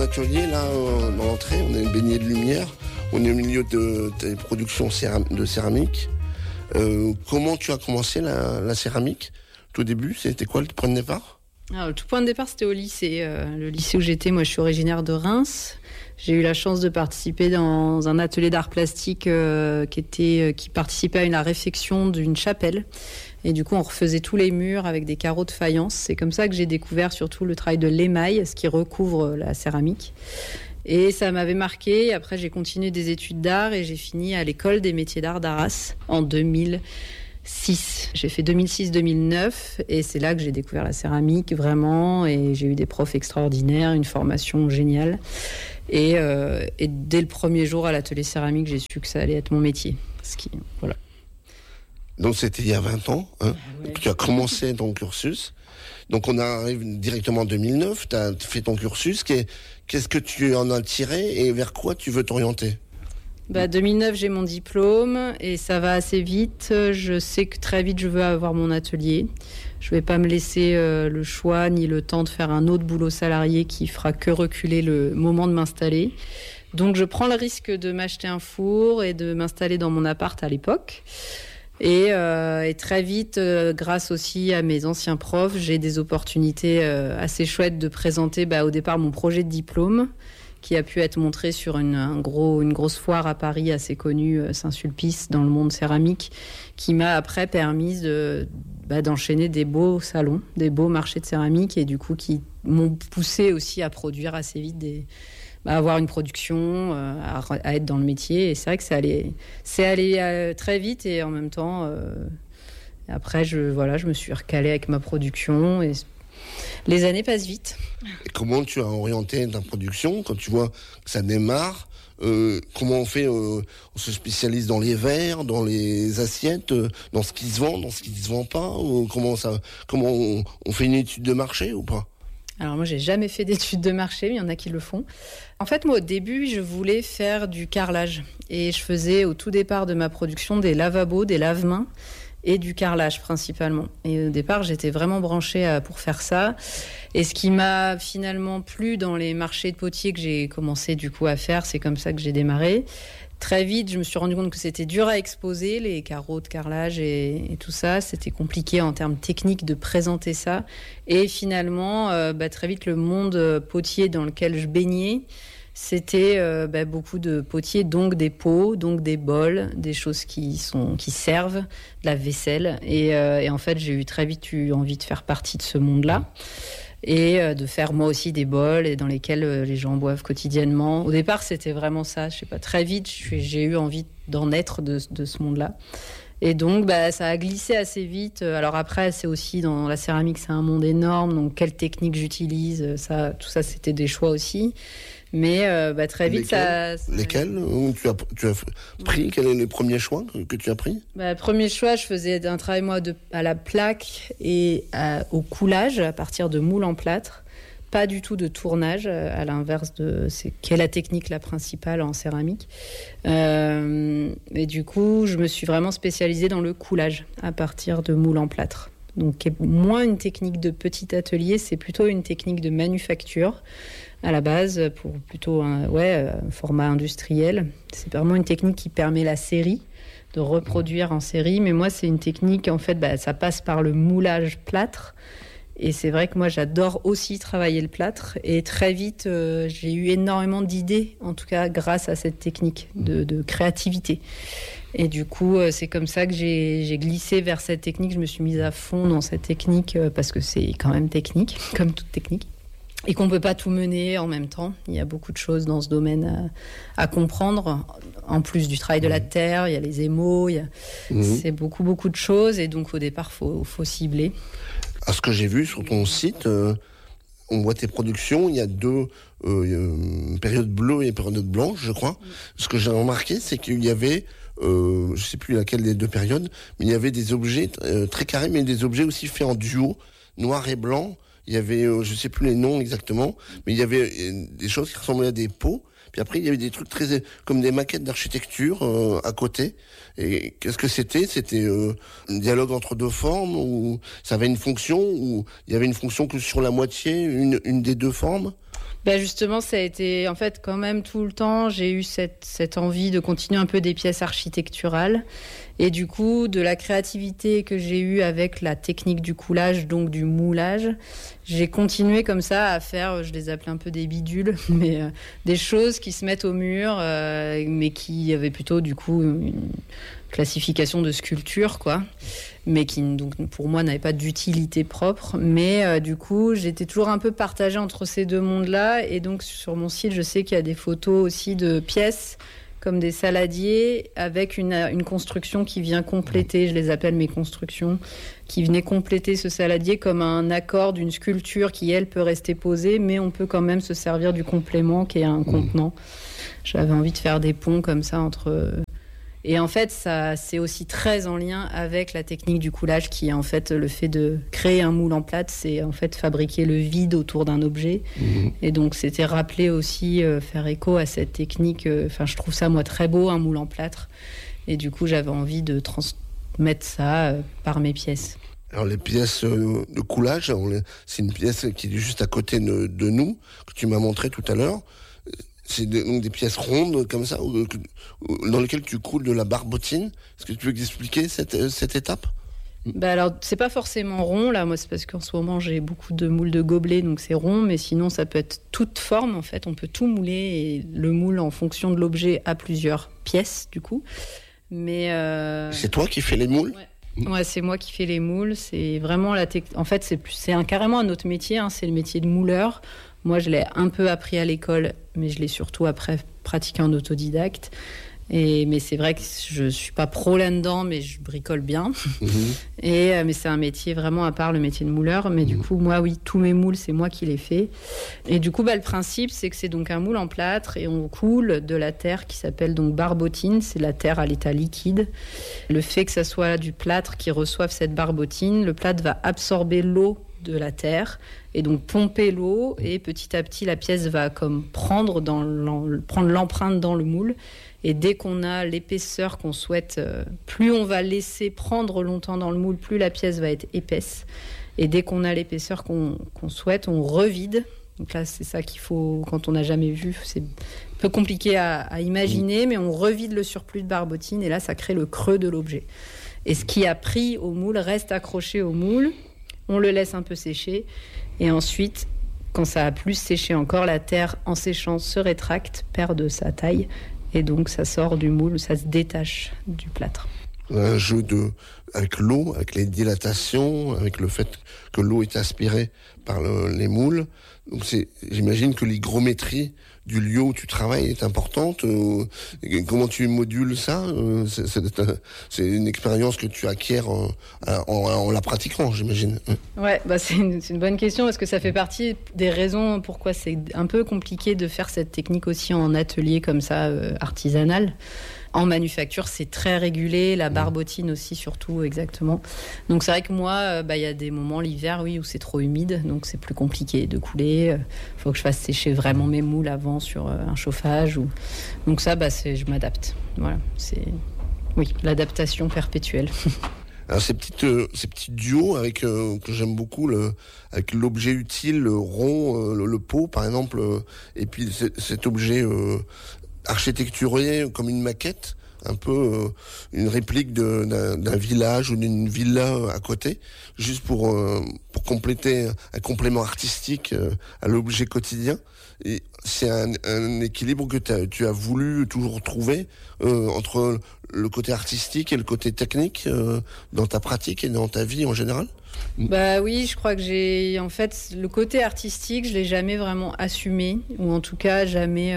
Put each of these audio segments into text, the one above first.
atelier, là, dans l'entrée, on est baigné de lumière. On est au milieu de tes productions de céramique. Comment tu as commencé la céramique ? Tout début, c'était quoi le point de départ ? Alors, le tout point de départ, c'était au lycée. Le lycée où j'étais, moi, je suis originaire de Reims. J'ai eu la chance de participer dans un atelier d'art plastique qui participait à la réfection d'une chapelle. Et du coup, on refaisait tous les murs avec des carreaux de faïence. C'est comme ça que j'ai découvert surtout le travail de l'émail, ce qui recouvre la céramique. Et ça m'avait marqué. Après, j'ai continué des études d'art et j'ai fini à l'école des métiers d'art d'Arras en 2006. J'ai fait 2006-2009 et c'est là que j'ai découvert la céramique vraiment. Et j'ai eu des profs extraordinaires, une formation géniale. Et dès le premier jour à l'atelier céramique, j'ai su que ça allait être mon métier. Voilà. Donc c'était il y a 20 ans, hein, ouais. Tu as commencé ton cursus. Donc on arrive directement en 2009, tu as fait ton cursus. Qu'est-ce que tu en as tiré et vers quoi tu veux t'orienter ? 2009, j'ai mon diplôme et ça va assez vite. Je sais que très vite, je veux avoir mon atelier. Je ne vais pas me laisser le choix ni le temps de faire un autre boulot salarié qui fera que reculer le moment de m'installer. Donc je prends le risque de m'acheter un four et de m'installer dans mon appart à l'époque. Et très vite, grâce aussi à mes anciens profs, j'ai des opportunités assez chouettes de présenter au départ mon projet de diplôme qui a pu être montré sur une grosse foire à Paris assez connue, Saint-Sulpice, dans le monde céramique, qui m'a après permis d'enchaîner des beaux salons, des beaux marchés de céramique et du coup qui m'ont poussé aussi à produire assez vite à avoir une production, à être dans le métier. Et c'est vrai que c'est allé très vite et en même temps, après, je me suis recalée avec ma production et les années passent vite. Et comment tu as orienté ta production quand tu vois que ça démarre ? Comment on fait ? On se spécialise dans les verres, dans les assiettes, dans ce qui se vend, dans ce qui ne se vend pas ? Comment on fait une étude de marché ou pas ? Alors moi, j'ai jamais fait d'études de marché, mais il y en a qui le font. En fait, moi, au début, je voulais faire du carrelage. Et je faisais, au tout départ de ma production, des lavabos, des lave-mains et du carrelage principalement. Et au départ, j'étais vraiment branchée pour faire ça. Et ce qui m'a finalement plu dans les marchés de potiers que j'ai commencé du coup à faire, c'est comme ça que j'ai démarré. Très vite, je me suis rendu compte que c'était dur à exposer, les carreaux de carrelage et tout ça. C'était compliqué en termes techniques de présenter ça. Et finalement, très vite, le monde potier dans lequel je baignais, c'était beaucoup de potiers, donc des pots, donc des bols, des choses qui servent, de la vaisselle. Et en fait, j'ai eu très vite envie de faire partie de ce monde-là. Et de faire moi aussi des bols et dans lesquels les gens boivent quotidiennement. Au départ, c'était vraiment ça. Je sais pas, très vite, j'ai eu envie d'en être de ce monde-là. Et donc, ça a glissé assez vite. Alors après, c'est aussi dans la céramique, c'est un monde énorme. Donc, quelle technique j'utilise, tout ça, c'était des choix aussi. Mais très vite, Lesquels tu as pris ? Quels sont les premiers choix que tu as pris ? Premier choix, je faisais un travail, moi, à la plaque et au coulage, à partir de moules en plâtre. Pas du tout de tournage, à l'inverse qui est la technique la principale en céramique. Et du coup, je me suis vraiment spécialisée dans le coulage, à partir de moules en plâtre. Donc, qui est moins une technique de petit atelier, c'est plutôt une technique de manufacture, à la base, pour plutôt un format industriel. C'est vraiment une technique qui permet la série, de reproduire en série. Mais moi, c'est une technique, en fait, ça passe par le moulage plâtre. Et c'est vrai que moi, j'adore aussi travailler le plâtre. Et très vite, j'ai eu énormément d'idées, en tout cas grâce à cette technique de créativité. Et du coup, c'est comme ça que j'ai glissé vers cette technique. Je me suis mise à fond dans cette technique parce que c'est quand même technique, comme toute technique. Et qu'on ne peut pas tout mener en même temps. Il y a beaucoup de choses dans ce domaine à comprendre. En plus du travail de la terre, il y a les émaux, c'est beaucoup de choses. Et donc, au départ, faut cibler. À ce que j'ai vu sur ton site, on voit tes productions. Il y a deux périodes bleues et périodes blanches, je crois. Ce que j'ai remarqué, c'est qu'il y avait, je ne sais plus laquelle des deux périodes, mais il y avait des objets très carrés, mais des objets aussi faits en duo, noir et blanc. Il y avait, je sais plus les noms exactement, mais il y avait des choses qui ressemblaient à des pots. Puis après, il y avait des trucs comme des maquettes d'architecture à côté. Et qu'est-ce que c'était ? C'était un dialogue entre deux formes ou ça avait une fonction ou il y avait une fonction que sur la moitié, une des deux formes ? Justement, ça a été, en fait, quand même tout le temps, j'ai eu cette envie de continuer un peu des pièces architecturales. Et du coup, de la créativité que j'ai eue avec la technique du coulage, donc du moulage, j'ai continué comme ça à faire, je les appelais un peu des bidules, mais des choses qui se mettent au mur, mais qui avaient plutôt, du coup, une classification de sculpture, quoi, mais qui, donc, pour moi, n'avaient pas d'utilité propre. Mais du coup, j'étais toujours un peu partagée entre ces deux mondes-là. Et donc, sur mon site, je sais qu'il y a des photos aussi de pièces comme des saladiers, avec une construction qui vient compléter, je les appelle mes constructions, qui venaient compléter ce saladier comme un accord d'une sculpture qui, elle, peut rester posée, mais on peut quand même se servir du complément qui est un contenant. J'avais envie de faire des ponts comme ça entre... Et en fait, ça, c'est aussi très en lien avec la technique du coulage, qui est en fait le fait de créer un moule en plâtre, c'est en fait fabriquer le vide autour d'un objet. Et donc, c'était rappeler aussi, faire écho à cette technique. Enfin, je trouve ça, moi, très beau, un moule en plâtre. Et du coup, j'avais envie de transmettre ça par mes pièces. Alors, les pièces de coulage, c'est une pièce qui est juste à côté de nous, que tu m'as montré tout à l'heure. C'est donc des pièces rondes comme ça, dans lesquelles tu coules de la barbotine. Est-ce que tu peux expliquer cette étape ? Alors, c'est pas forcément rond, là. Moi, c'est parce qu'en ce moment, j'ai beaucoup de moules de gobelets, donc c'est rond. Mais sinon, ça peut être toute forme, en fait. On peut tout mouler. Et le moule, en fonction de l'objet, a plusieurs pièces, du coup. Mais c'est toi qui fais les moules ? Ouais, c'est moi qui fais les moules. C'est vraiment en fait, c'est carrément un autre métier. Hein. C'est le métier de mouleur. Moi, je l'ai un peu appris à l'école, mais je l'ai surtout après pratiqué en autodidacte. Mais c'est vrai que je ne suis pas pro là-dedans, mais je bricole bien. Mais c'est un métier vraiment à part, le métier de mouleur. Mais du coup, moi, oui, tous mes moules, c'est moi qui les fais. Et du coup, le principe, c'est que c'est donc un moule en plâtre et on coule de la terre qui s'appelle donc barbotine. C'est la terre à l'état liquide. Le fait que ça soit du plâtre qui reçoive cette barbotine, le plâtre va absorber l'eau de la terre et donc pomper l'eau, et petit à petit la pièce va comme prendre l'empreinte dans le moule, et dès qu'on a l'épaisseur qu'on souhaite, plus on va laisser prendre longtemps dans le moule, plus la pièce va être épaisse, et dès qu'on a l'épaisseur qu'on souhaite, on revide. Donc là, c'est ça qu'il faut, quand on n'a jamais vu, c'est un peu compliqué à imaginer, mais on revide le surplus de barbotine, et là ça crée le creux de l'objet, et ce qui a pris au moule reste accroché au moule. On le laisse un peu sécher, et ensuite, quand ça a plus séché encore, la terre, en séchant, se rétracte, perd de sa taille, et donc ça sort du moule, ça se détache du plâtre. Un jeu avec l'eau, avec les dilatations, avec le fait que l'eau est aspirée par les moules. Donc j'imagine que l'hygrométrie du lieu où tu travailles est importante. Comment tu modules ça ? C'est une expérience que tu acquiers en la pratiquant, j'imagine. Ouais, c'est une bonne question, parce que ça fait partie des raisons pourquoi c'est un peu compliqué de faire cette technique aussi en atelier comme ça, artisanal. En manufacture, c'est très régulé, la barbotine aussi, surtout, exactement. Donc c'est vrai que moi, y a des moments l'hiver, oui, où c'est trop humide, donc c'est plus compliqué de couler. Faut que je fasse sécher vraiment mes moules avant sur un chauffage. Donc ça, je m'adapte. Voilà, c'est l'adaptation perpétuelle. Alors ces petits duos que j'aime beaucoup, avec l'objet utile, le rond, le pot par exemple, et puis cet objet architecturé comme une maquette, un peu une réplique d'un village ou d'une villa à côté, juste pour compléter un complément artistique à l'objet quotidien. Et c'est un équilibre que tu as voulu toujours trouver entre le côté artistique et le côté technique dans ta pratique et dans ta vie en général. Oui, je crois que en fait, le côté artistique, je l'ai jamais vraiment assumé, ou en tout cas jamais...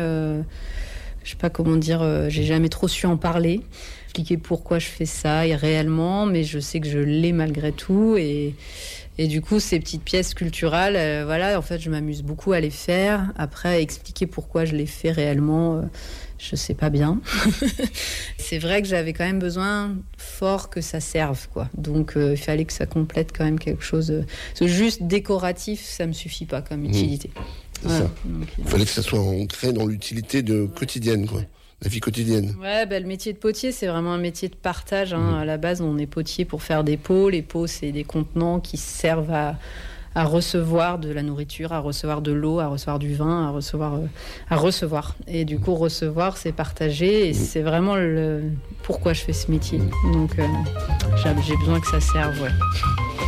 je sais pas comment dire, j'ai jamais trop su en parler, expliquer pourquoi je fais ça et réellement, mais je sais que je l'ai malgré tout, et du coup ces petites pièces sculpturales, en fait je m'amuse beaucoup à les faire. Après, expliquer pourquoi je les fais réellement, je sais pas bien. C'est vrai que j'avais quand même besoin fort que ça serve, quoi. Donc il fallait que ça complète quand même quelque chose. Juste décoratif, ça me suffit pas comme utilité. Ça. Il fallait que ça soit ancré dans l'utilité quotidienne, quoi. La vie quotidienne. Ouais, le métier de potier, c'est vraiment un métier de partage. À la base, on est potier pour faire des pots. Les pots, c'est des contenants qui servent à recevoir de la nourriture, à recevoir de l'eau, à recevoir du vin, à recevoir. Et du coup, recevoir, c'est partager, et c'est vraiment pourquoi je fais ce métier. Donc, j'ai besoin que ça serve, ouais.